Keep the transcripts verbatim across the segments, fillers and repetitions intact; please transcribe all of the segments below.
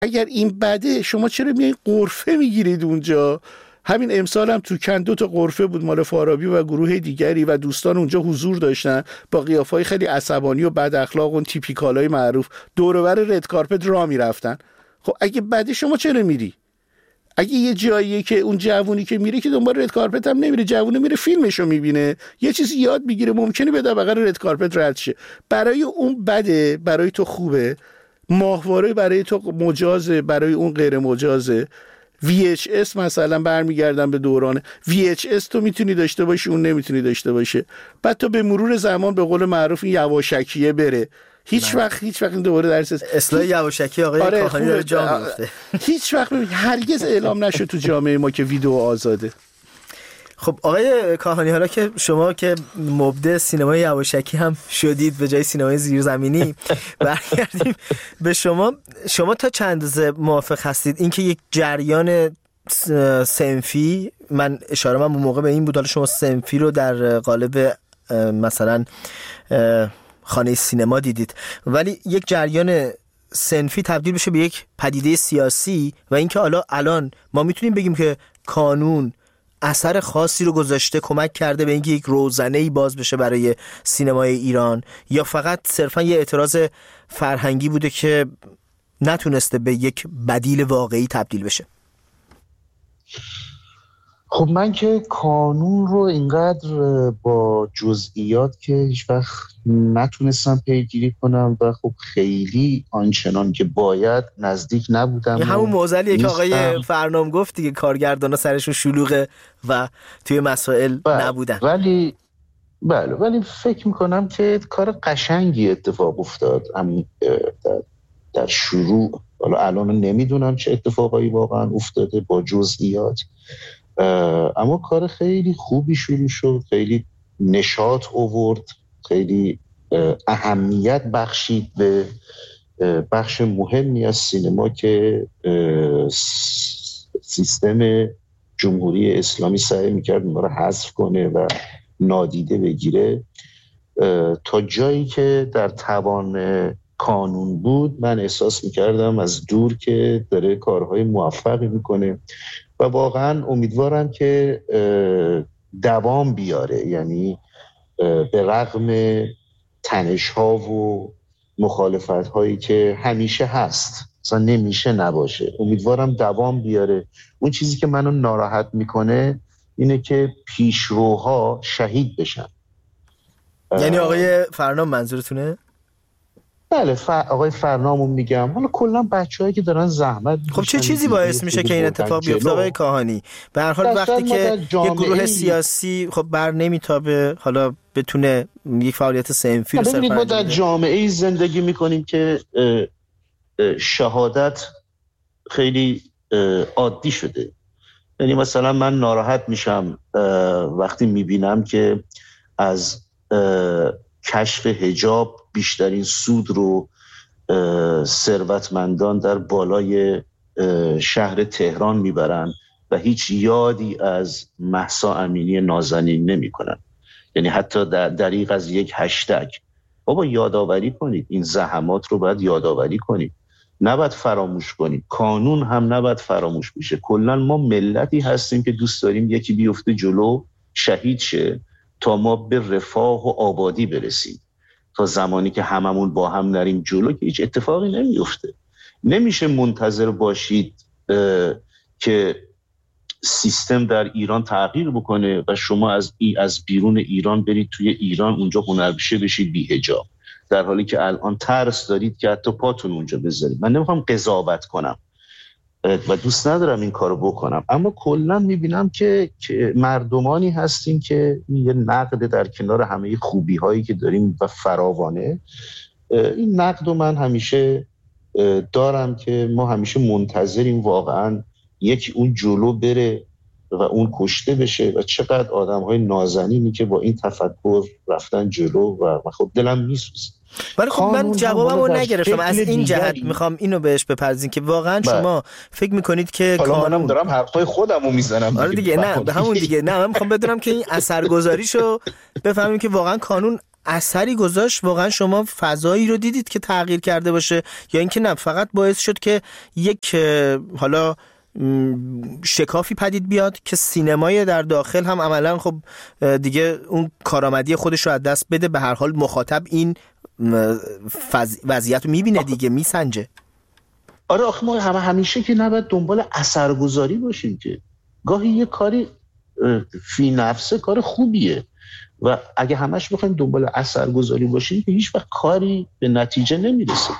اگر این بده شما چرا میایین قرفه میگیرید اونجا؟ همین امسال هم تو کن دو تا قرفه بود مال فارابی و گروه دیگری و دوستان اونجا حضور داشتن با قیافه‌های خیلی عصبانی و بد اخلاق و تیپیکالای معروف دور و بر رد کارپت راه میرفتن. خب اگه بده شما چرا میری؟ اگه یه جاییه که اون جوونی که میره که دنبال رد کارپت هم نمیره، جوونه میره فیلمشو میبینه، یه چیزی یاد میگیره، ممکنه بده بغل رد کارپت رد شه. برای اون بده، برای تو خوبه. ماهواره برای تو مجازه، برای اون غیر مجازه. وی اچ اس مثلا برمیگردم به دوران وی اچ اس، تو میتونی داشته باشی اون نمیتونی داشته باشه. بعد تو به مرور زمان به قول معروف این یواشکیه بره. هیچ نه. وقت هیچ وقت این دوباره درس اصلاح یواشکی آقای آره کاهانی داره جا میفته. هیچ وقت هرگز اعلام نشد تو جامعه ما که ویدیو آزاده. خب آقای کاهانی، حالا که شما که مبدع سینمای یواشکی هم شدید به جای سینمای زیرزمینی، برگردیم به شما. شما تا چند اندازه موافق هستید اینکه یک جریان صنفی، من اشاره من اون موقع به این بود، حالا شما صنفی رو در قالب مثلا خانه سینما دیدید، ولی یک جریان صنفی تبدیل بشه به یک پدیده سیاسی و اینکه حالا الان ما میتونیم بگیم که کانون اثر خاصی رو گذاشته، کمک کرده به اینکه یک روزنه‌ای باز بشه برای سینمای ایران، یا فقط صرفا یه اعتراض فرهنگی بوده که نتونسته به یک بدیل واقعی تبدیل بشه؟ خب من که کانون رو اینقدر با جزئیات که هیچ وقت نتونستم پیگیری کنم و خب خیلی آنچنان که باید نزدیک نبودم. این همون معضلیه که آقای فرنام گفت دیگه، کارگردانا سرشون شلوغه و توی مسائل بله. نبودن. ولی بله ولی فکر میکنم که کار قشنگی اتفاق افتاد در, در شروع. حالا الان نمیدونم چه اتفاقایی واقعا افتاده با جزئیات، اما کار خیلی خوبی شروع شد، خیلی نشاط آورد، خیلی اهمیت بخشید به بخش مهمی از سینما که سیستم جمهوری اسلامی سعی میکرد اونها رو حذف کنه و نادیده بگیره. تا جایی که در توان کانون بود من احساس میکردم از دور که داره کارهای موفقی میکنه و واقعا امیدوارم که دوام بیاره، یعنی به رغم تنش‌ها و مخالفت‌هایی که همیشه هست، اصلا نمیشه نباشه، امیدوارم دوام بیاره. اون چیزی که منو ناراحت میکنه اینه که پیشروها شهید بشن. یعنی آقای فرنام منظورتونه؟ بله ف... آقای فرنامو میگم، حالا کلا بچه‌هایی که دارن زحمت خب چه چیزی باعث میشه که این اتفاق بیفته آقای کاهانی؟ به هر حال وقتی که یک گروه سیاسی خب بر نمیتابه حالا بتونه یک فعالیت صنفی رو صرفا ما در جامعه‌ای زندگی میکنیم که شهادت خیلی عادی شده. یعنی مثلا من ناراحت میشم وقتی میبینم که از کشف حجاب بیشترین سود رو ثروتمندان در بالای شهر تهران میبرن و هیچ یادی از مهسا امینی نازنین نمی کنن. یعنی حتی در دریغ از یک هشتگ. بابا یادآوری کنید، این زحمات رو باید یادآوری کنید، نباید فراموش کنید. کانون هم نباید فراموش بشه. کلا ما ملتی هستیم که دوست داریم یکی بیفته جلو شهید شه تا ما به رفاه و آبادی برسیم. تا زمانی که هممون با هم نریم جلو که هیچ اتفاقی نمیفته. نمیشه منتظر باشید که سیستم در ایران تغییر بکنه و شما از ای از بیرون ایران برید توی ایران اونجا هنرپیشه بشید بی حجاب، در حالی که الان ترس دارید که حتی پاتون اونجا بذارید. من نمیخوام قضاوت کنم و دوست ندارم این کارو بکنم، اما کلا میبینم که, که مردمانی هستیم که یه نقد در کنار همه خوبی هایی که داریم و فراوانه. این نقد رو من همیشه دارم که ما همیشه منتظریم واقعا یکی اون جلو بره و اون کشته بشه و چقدر آدم های نازنینی که با این تفکر رفتن جلو و خب دلم میسوزه. ولی خب من جوابمو نگرفتم. از این جهت میخوام اینو بهش بپرزین که واقعا بله. شما فکر میکنید که کانون منم دارم حرفای خودمو میزنم. آره دیگه، نه همون دیگه، نه من میخوام بدونم که این اثرگذاریشو بفهمیم که واقعا کانون اثری گذاشت؟ واقعا شما فضایی رو دیدید که تغییر کرده باشه یا اینکه نه فقط باعث شد که یک حالا شکافی پدید بیاد که سینمای در داخل هم عملا خب دیگه اون کارآمدی خودش رو از دست بده؟ به هر حال مخاطب این فز... وضعیت رو میبینه دیگه، میسنجه. آره آخه ما همه همیشه که نباید دنبال اثرگذاری باشیم، که گاهی یه کاری فی نفسه کار خوبیه و اگه همش بخوایم دنبال اثرگذاری باشیم که هیچ وقت کاری به نتیجه نمیرسه.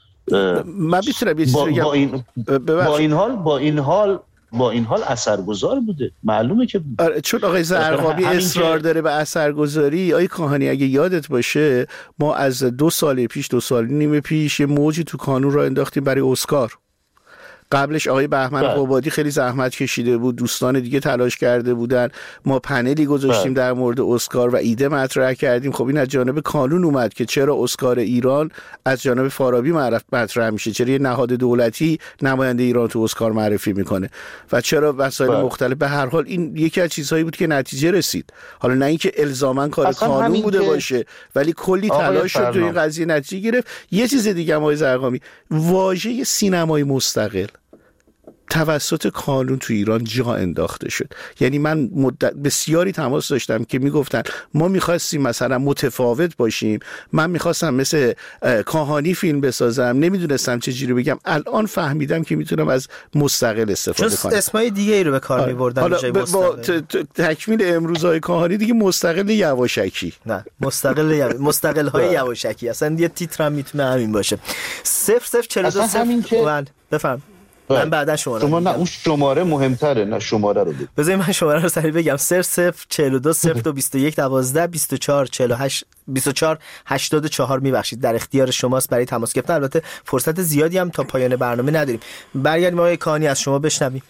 من میتونم یه چیزی بگم؟ با این با این حال با این حال با این حال اثرگذار بوده، معلومه که بود. آره چون آقای زرقامی اصرار که... داره به اثرگذاری. آقای کاهنی اگه یادت باشه ما از دو سال پیش دو سال نیم پیش یه موجی تو کانون را انداختیم برای اسکار. قبلش آقای بهمن قبادی خیلی زحمت کشیده بود، دوستان دیگه تلاش کرده بودن، ما پنلی گذاشتیم در مورد اسکار و ایده مطرح کردیم. خب این از جانب کانون اومد که چرا اسکار ایران از جانب فارابی مطرح میشه، چرا یه نهاد دولتی نماینده ایران تو اسکار معرفی میکنه و چرا وسایل مختلف. به هر حال این یکی از چیزهایی بود که نتیجه رسید. حالا نه اینکه الزاما کار کانون بوده باشه، ولی کلی تلاش شد تو این قضیه نتیجه گرفت. یه چیز دیگه آقای زرقامی، واژه سینمای مستقل توسط کانون تو ایران جا انداخته شد. یعنی من مدت بسیاری تماس داشتم که میگفتن ما میخواستیم مثلا متفاوت باشیم، من میخواستم مثل کاهانی فیلم بسازم، نمیدونستم چه جوری بگم. الان فهمیدم که میتونم از مستقل استفاده کنم. اسمای دیگه ای رو به کار میبردن حالا با تکمیل امروزهای کاهانی دیگه مستقل یواشکی، نه مستقل یو... مستقل های یواشکی اصلا یه تیتر هم میتونه همین باشه. صفر صفر چهل و دو همین که بفهم من بعدا شماره شما نه اون شماره مهمتره، نه شماره رو بگید. بذارید من شماره رو سریع بگم: صفر صفر چهل و دو صفر دو بیست و یک دوازده بیست و چهار چهل و هشت بیست و چهار هشتاد و چهار. میبخشید در اختیار شماست برای تماس گرفتن. البته فرصت زیادی هم تا پایان برنامه نداریم. برگردیم آقای کاهنی از شما بشنویم.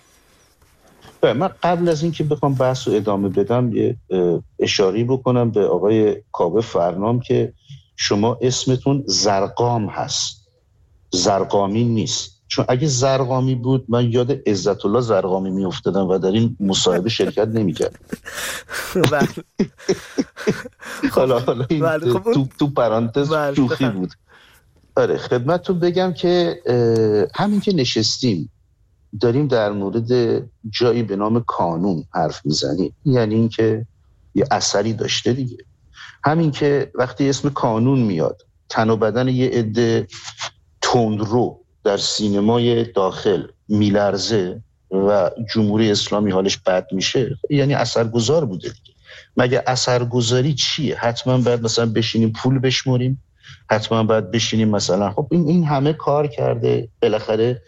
من قبل از اینکه بخوام بحث رو ادامه بدم یه اشاره بکنم به آقای کاوه فرنام که شما اسمتون زرقام هست، زرقامی نیست. چون اگه زرقامی بود من یاد عزت الله زرقامی می افتادم و در این مصاحبه شرکت نمی کرد. حالا حالا تو, تو پرانتز شوخی بود. آره خدمتتون بگم که همین که نشستیم داریم در مورد جایی به نام کانون حرف میزنیم، یعنی این که یه اثری داشته دیگه. همین که وقتی اسم کانون میاد تن و بدن یه عده تندرو در سینمای داخل میلرزه و جمهوری اسلامی حالش بد میشه، یعنی اثرگذار بوده دیگه. مگه اثرگذاری چیه؟ حتما باید مثلا بشینیم پول بشموریم، حتما باید بشینیم مثلا خب این این همه کار کرده، بالاخره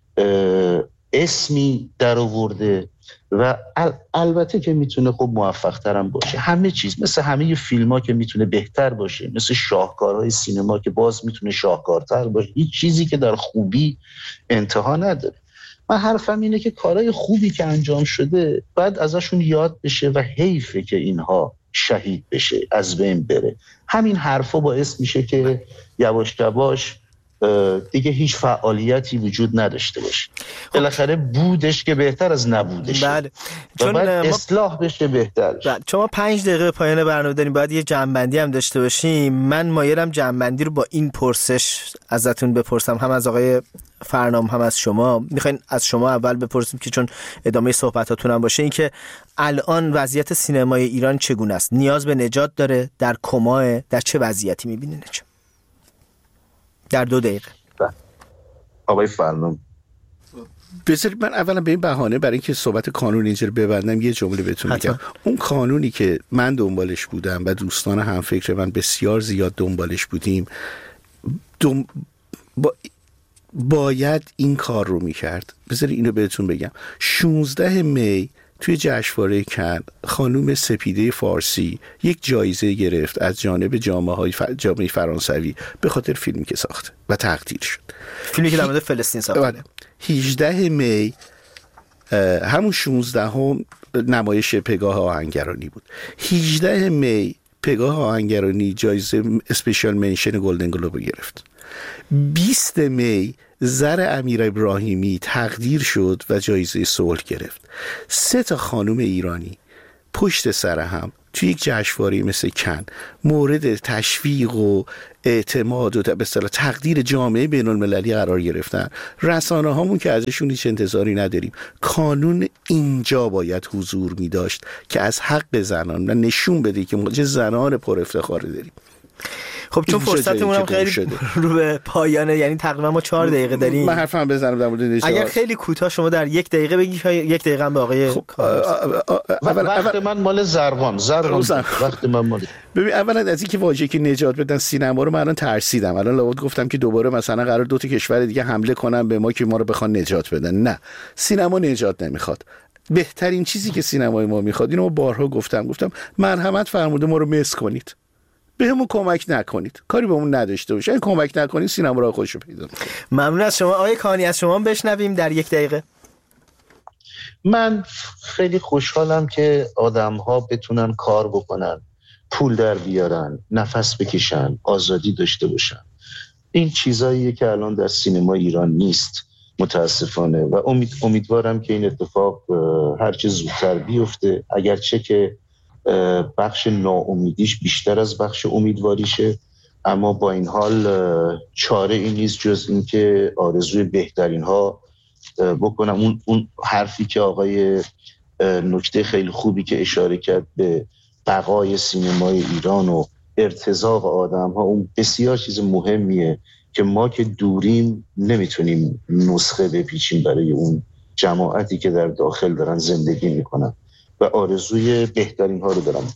اسمی در آورده و ال... البته که میتونه خب موفق ترم باشه. همه چیز مثل همه فیلم ها که میتونه بهتر باشه، مثل شاهکارهای سینما که باز میتونه شاهکارتر باشه. هیچ چیزی که در خوبی انتها نداره. من حرفم اینه که کارهای خوبی که انجام شده باید ازشون یاد بشه و حیفه که اینها شهید بشه، از بین بره. همین حرفا باعث میشه که یواش یواش دیگه هیچ فعالیتی وجود نداشته باشه. بالاخره بودش که بهتر از نبودش. بله. چون باید اصلاح بشه بهتر. بله. چون ما پنج دقیقه پایان برنامه داریم، باید یه جمع‌بندی هم داشته باشیم. من مایلم جمع‌بندی رو با این پرسش ازتون بپرسم، هم از آقای فرنام هم از شما. میخواین از شما اول بپرسیم که چون ادامه صحبتاتون هم باشه، این که الان وضعیت سینمای ایران چگونه است؟ نیاز به نجات داره؟ در کماه؟ در چه وضعیتی می‌بینینش؟ در دو دقیقه. آقای فرنام. بذارید من اولا به این بهانه برای اینکه صحبت کانون اینجا رو ببندم یه جمله بهتون میگم. اون کانونی که من دنبالش بودم و دوستان همفکر من بسیار زیاد دنبالش بودیم دم... با... باید این کار رو میکرد. بذارید اینو بهتون بگم. شانزده می توی جشنواره کن خانوم سپیده فارسی یک جایزه گرفت از جانب جامعه ف... جامعه فرانسوی به خاطر فیلمی که ساخته و تقدیر شد. فیلمی که در مورد فلسطین ساخته. هجده می همون شانزده هم نمایش پگاه آهنگرانی بود. هجده می پگاه آهنگرانی جایزه اسپیشال منشن گلدن گلوب گرفت. بیست می زر امیر ابراهیمی تقدیر شد و جایزه صلح گرفت. سه تا خانم ایرانی پشت سر هم توی یک جشنواره مثل کن مورد تشویق و اعتماد و به اصطلاح تقدیر جامعه بین المللی قرار گرفتن. رسانه هامون که ازشون هیچ انتظاری نداریم. کانون اینجا باید حضور می داشت که از حق زنان و نشون بده که ما چه زنان پر افتخاری داریم. خب چون فرصتمون هم خیلی رو به پایانه، یعنی تقریبا ما چهار دقیقه داریم. من حرفم بزنم در مورد نژاد. اگر خیلی کوتاه شما در یک دقیقه بگی که یک دقیقه هم به آقای خب وقت من مال زربان زربان وقت من مال. ببین اولا از اینکه واژه‌ای که نجات بدن سینما رو من الان ترسیدم. الان لابد گفتم که دوباره مثلا قرار دو تا کشور دیگه حمله کنن به ما که ما رو بخوان نجات بدن. نه، سینما نجات نمیخواد. بهترین چیزی که سینمای ما میخواد، اینو بارها گفتم گفتم مرحمت فرموده ما رو مس کنید، بهمون کمک نکنید، کاری بهمون نداشته باشه. این کمک نکنید سینما را خودشو پیدا میکنه. ممنون از شما آقای کاهنی. از شما بشنویم در یک دقیقه. من خیلی خوشحالم که آدم‌ها بتونن کار بکنن، پول در بیارن، نفس بکشن، آزادی داشته باشن. این چیزاییه که الان در سینما ایران نیست متاسفانه و امید امیدوارم که این اتفاق هرچه زودتر بیفته، اگرچه که بخش ناامیدیش بیشتر از بخش امیدواریشه، اما با این حال چاره این نیست جز این که آرزوی بهترین ها بکنم. اون, اون حرفی که آقای نکته خیلی خوبی که اشاره کرد به بقای سینمای ایران و ارتزاق آدم ها، اون بسیار چیز مهمیه که ما که دوریم نمیتونیم نسخه بپیچیم برای اون جماعتی که در داخل دارن زندگی میکنن و آرزوی بهترین ها رو دارم.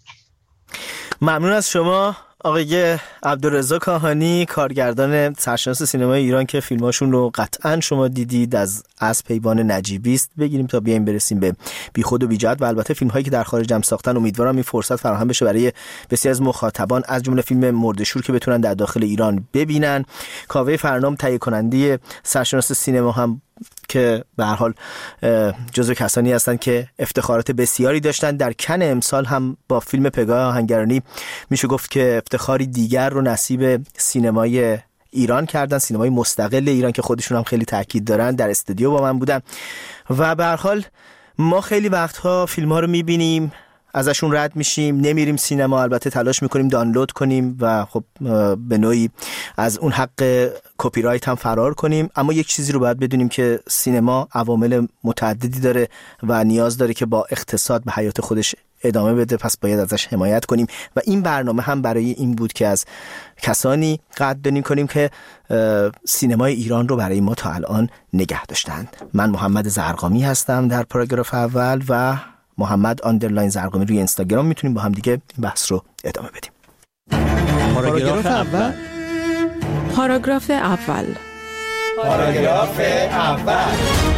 ممنون از شما آقای عبدالرضا کاهانی، کارگردان سرشناس سینمای ایران که فیلماشون رو قطعاً شما دیدید. از از پیوان نجیبی است بگیریم تا بیایم برسیم به بی خود و بی جهت و البته فیلم هایی که در خارج هم ساختن. امیدوارم این فرصت فراهم بشه برای بسیار از مخاطبان، از جمله فیلم مرده‌شور که بتونن در داخل ایران ببینن. کاوه فرنام تهیه کننده سرشناس سینما هم که به هر حال جزو کسانی هستند که افتخارات بسیاری داشتن. در کن امسال هم با فیلم پگاه آهنگرانی میشه گفت که افتخاری دیگر رو نصیب سینمای ایران کردن، سینمای مستقل ایران که خودشون هم خیلی تاکید دارن. در استودیو با من بودن و به هر حال ما خیلی وقتها فیلم ها رو میبینیم، ازشون رد میشیم، نمیریم سینما، البته تلاش میکنیم دانلود کنیم و خب به نوعی از اون حق کپی رایت هم فرار کنیم. اما یک چیزی رو باید بدونیم که سینما عوامل متعددی داره و نیاز داره که با اقتصاد به حیات خودش ادامه بده، پس باید ازش حمایت کنیم و این برنامه هم برای این بود که از کسانی قدردانی کنیم که سینمای ایران رو برای ما تا الان نگه داشتند. من محمد زرقامی هستم در پاراگراف اول و محمد آندرلاین زرقامی روی اینستاگرام. میتونیم با هم دیگه این بحث رو ادامه بدیم. پاراگراف اول پاراگراف اول پاراگراف اول